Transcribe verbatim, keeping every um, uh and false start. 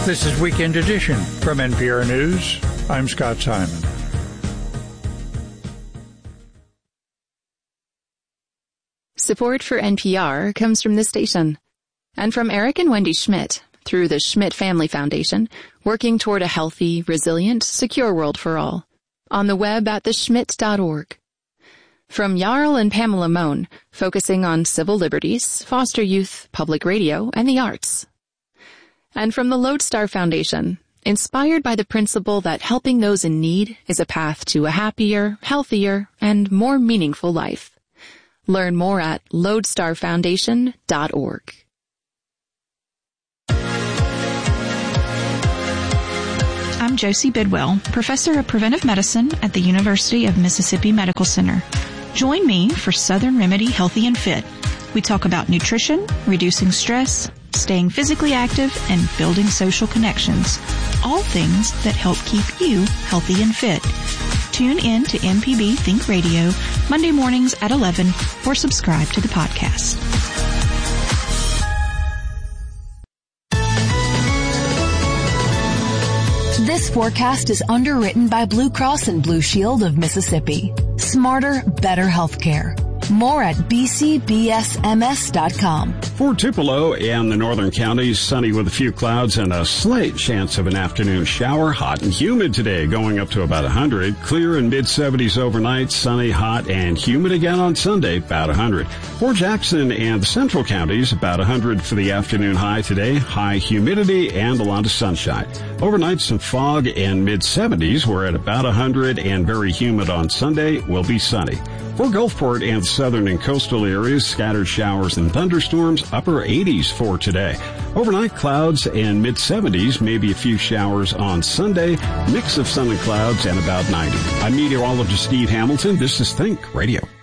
This is Weekend Edition from N P R News. I'm Scott Simon. Support for N P R comes from this station and from Eric and Wendy Schmidt through the Schmidt Family Foundation, working toward a healthy, resilient, secure world for all. On the web at the schmidt dot org. From Jarl and Pamela Mohn, focusing on civil liberties, foster youth, public radio, and the arts. And from the Lodestar Foundation, inspired by the principle that helping those in need is a path to a happier, healthier, and more meaningful life. Learn more at lodestar foundation dot org. I'm Josie Bidwell, Professor of Preventive Medicine at the University of Mississippi Medical Center. Join me for Southern Remedy Healthy and Fit. We talk about nutrition, reducing stress, staying physically active, and building social connections. All things that help keep you healthy and fit. Tune in to M P B Think Radio Monday mornings at eleven or subscribe to the podcast. This forecast is underwritten by Blue Cross and Blue Shield of Mississippi. Smarter, better healthcare. More at b c b s m s dot com. For Tupelo and the northern counties, sunny with a few clouds and a slight chance of an afternoon shower. Hot and humid today, going up to about one hundred. Clear in mid-seventies overnight, sunny, hot, and humid again on Sunday, about one hundred. For Jackson and the central counties, about one hundred for the afternoon high today. High humidity and a lot of sunshine. Overnight, some fog and mid-seventies. We're at about one hundred and very humid on Sunday. Will be sunny. For Gulfport and southern and coastal areas, scattered showers and thunderstorms, upper eighties for today. Overnight, clouds and mid-seventies, maybe a few showers on Sunday, mix of sun and clouds, and about ninety. I'm meteorologist Steve Hamilton. This is Think Radio.